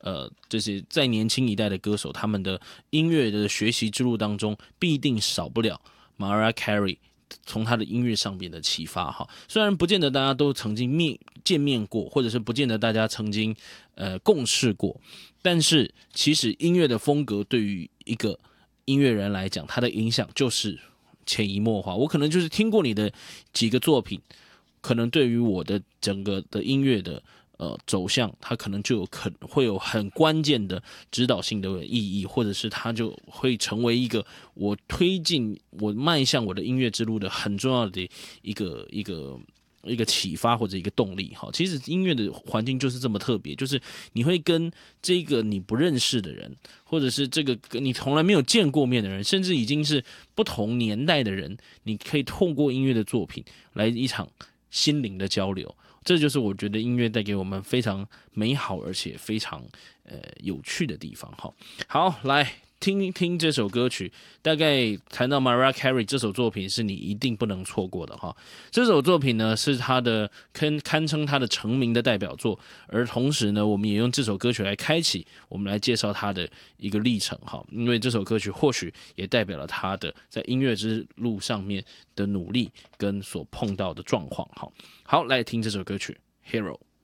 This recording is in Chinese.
这些在年轻一代的歌手，他们的音乐的学习之路当中，必定少不了 Mariah Carey 从他的音乐上面的启发哈。虽然不见得大家都曾经见面过，或者是不见得大家曾经共事过，但是其实音乐的风格对于一个音乐人来讲，他的影响就是潜移默化。我可能就是听过你的几个作品，可能对于我的整个的音乐的走向，它可能就会有很关键的指导性的意义，或者是它就会成为一个我迈向我的音乐之路的很重要的一个启发或者一个动力。好，其实音乐的环境就是这么特别，就是你会跟这个你不认识的人，或者是这个你从来没有见过面的人，甚至已经是不同年代的人，你可以透过音乐的作品来一场心灵的交流。这就是我觉得音乐带给我们非常美好而且非常有趣的地方。好，来听一听这首歌曲。大概谈到 Mariah Carey 这首作品是你一定不能错过的哈。这首作品呢是他的堪称他的成名的代表作，而同时呢，我们也用这首歌曲来开启我们来介绍他的一个历程哈。因为这首歌曲或许也代表了他的在音乐之路上面的努力跟所碰到的状况哈。好，来听这首歌曲《Hero》。